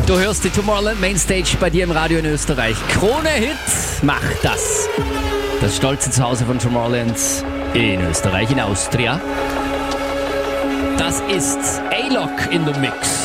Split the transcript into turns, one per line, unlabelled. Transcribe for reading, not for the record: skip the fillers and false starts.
Du hörst die Tomorrowland Mainstage bei dir im Radio in Österreich. Krone Hit macht das. Das stolze Zuhause von Tomorrowland in Österreich, in Austria. Das ist A-Lock in the Mix.